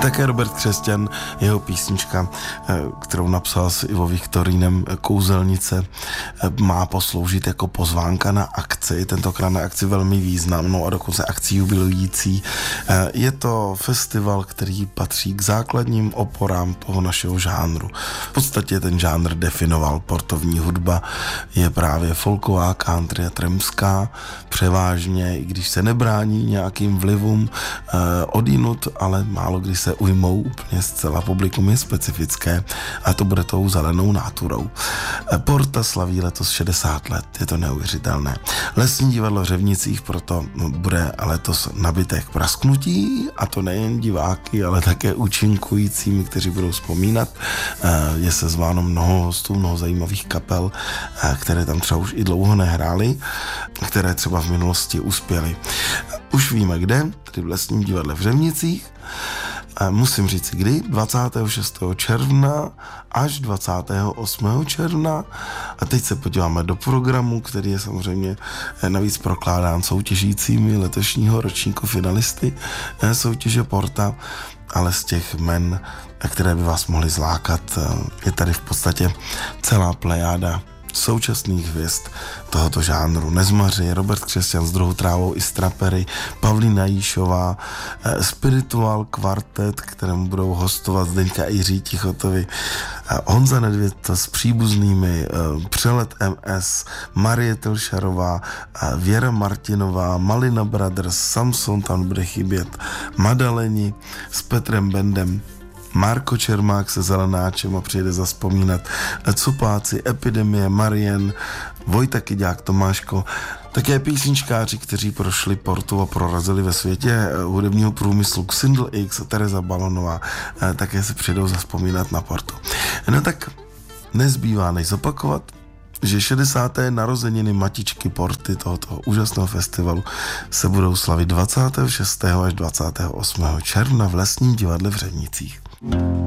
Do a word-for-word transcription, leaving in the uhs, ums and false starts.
Také Robert Křesťan, jeho písnička, kterou napsal s Ivo Viktorínem, Kouzelnice, má posloužit jako pozvánka na akci, tentokrát na akci velmi významnou a dokonce akci jubilující. Je to festival, který patří k základním oporám toho našeho žánru. V podstatě ten žánr definoval portovní hudba, je právě folková, country a tramská, převážně, i když se nebrání nějakým vlivům odinut, ale málo kdy se ujmou úplně zcela, publikum je specifické a to bude tou zelenou náturou. Porta slaví letos šedesát let, je to neuvěřitelné. Lesní divadlo v Řevnicích proto bude letos nabité k prasknutí, a to nejen diváky, ale také účinkujícími, kteří budou vzpomínat. Je sezváno mnoho hostů, mnoho zajímavých kapel, které tam třeba už i dlouho nehrály, které třeba v minulosti uspěly. Už víme kde, tedy v Lesním divadle v Řevnicích. Musím říct kdy, dvacátého šestého června až dvacátého osmého června. A teď se podíváme do programu, který je samozřejmě navíc prokládán soutěžícími letošního ročníku finalisty soutěže Porta, ale z těch men, které by vás mohly zlákat, je tady v podstatě celá plejáda současných hvězd tohoto žánru. Nezmaři, Robert Křesťan s Druhou trávou i Strapery, Pavlína Jíšová, Spiritual Kvartet, kterému budou hostovat Zdeňka Jiří Tichotovi, Honza Nedvěd s Příbuznými, Přelet M S, Marie Telšarová, Věra Martinová, Malina Brothers, Samson tam bude chybět, Madaleni s Petrem Bendem, Marko Čermák se Zelenáčem a přijede zazpomínat, Cupáci, Epidemie, Marien, Vojta Kyďák, Tomáško, také písničkáři, kteří prošli Portu a prorazili ve světě hudebního průmyslu, Xindl X, Tereza Balonová, také se přijdou zazpomínat na Portu. No tak nezbývá než zopakovat, že šedesáté narozeniny matičky Porty tohoto úžasného festivalu se budou slavit dvacátého šestého až dvacátého osmého června v Lesním divadle v Řevnicích.